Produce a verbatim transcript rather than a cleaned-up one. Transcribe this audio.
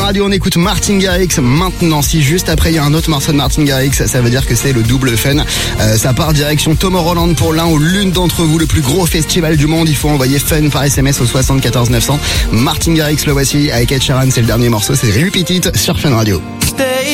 Radio, on écoute Martin Garrix maintenant. Si juste après il y a un autre morceau de Martin Garrix, ça veut dire que c'est le double fun. Euh, ça part direction Tomorrowland pour l'un ou l'une d'entre vous, le plus gros festival du monde. Il faut envoyer fun par S M S au soixante-quatorze neuf cents. Martin Garrix, le voici avec Ed Sheeran, c'est le dernier morceau, c'est Repeat It sur Fun Radio.